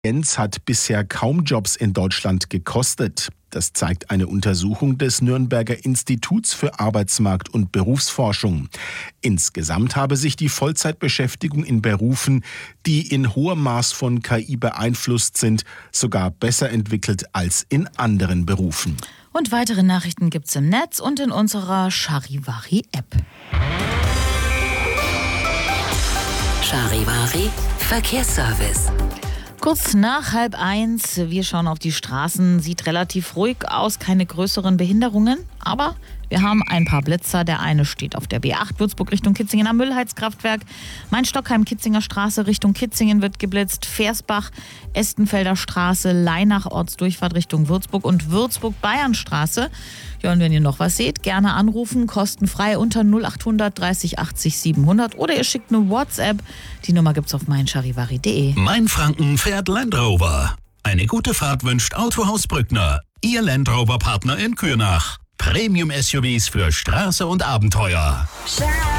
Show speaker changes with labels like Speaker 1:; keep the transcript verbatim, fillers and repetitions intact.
Speaker 1: Intelligenz hat bisher kaum Jobs in Deutschland gekostet. Das zeigt eine Untersuchung des Nürnberger Instituts für Arbeitsmarkt und Berufsforschung. Insgesamt habe sich die Vollzeitbeschäftigung in Berufen, die in hohem Maß von K I beeinflusst sind, sogar besser entwickelt als in anderen Berufen.
Speaker 2: Und weitere Nachrichten gibt's im Netz und in unserer Charivari-App.
Speaker 3: Charivari Verkehrsservice.
Speaker 2: Kurz nach halb eins, wir schauen auf die Straßen, sieht relativ ruhig aus, keine größeren Behinderungen, aber wir haben ein paar Blitzer. Der eine steht auf der B acht Würzburg Richtung Kitzingen am Müllheizkraftwerk. Main-Stockheim-Kitzinger Straße Richtung Kitzingen wird geblitzt. Versbach, Estenfelder Straße, Leinach Ortsdurchfahrt Richtung Würzburg und Würzburg-Bayernstraße. Ja, und wenn ihr noch was seht, gerne anrufen, kostenfrei unter null acht hundert dreißig achtzig siebenhundert oder ihr schickt eine WhatsApp. Die Nummer gibt's auf meincharivari punkt de.
Speaker 4: Mainfranken fährt Land Rover. Eine gute Fahrt wünscht Autohaus Brückner. Ihr Land Rover Partner in Kürnach. Premium-S U Vs für Straße und Abenteuer.